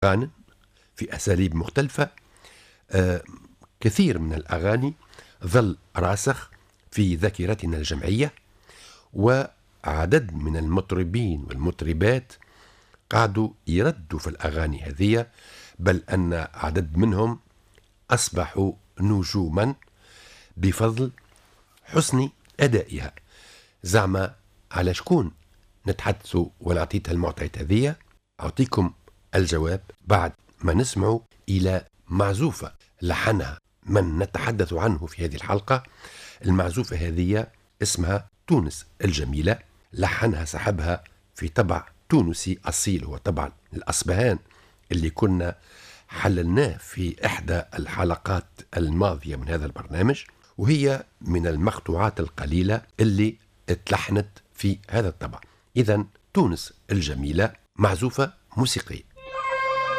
أغاني في أساليب مختلفة. كثير من الأغاني ظل راسخ في ذاكرتنا الجمعية، وعدد من المطربين والمطربات قعدوا يردوا في الأغاني هذه، بل أن عدد منهم أصبحوا نجوما بفضل حسن أدائها. زعما على شكون نتحدثوا ونعطيتها المعطيات هذه؟ أعطيكم الجواب بعد ما نسمع إلى معزوفة لحنها من نتحدث عنه في هذه الحلقة. المعزوفة هذه اسمها تونس الجميلة، لحنها سحبها في طبع تونسي أصيل، هو طبعا الأصبهان اللي كنا حللناه في إحدى الحلقات الماضية من هذا البرنامج، وهي من المقطوعات القليلة اللي اتلحنت في هذا الطبع. إذن تونس الجميلة معزوفة موسيقية.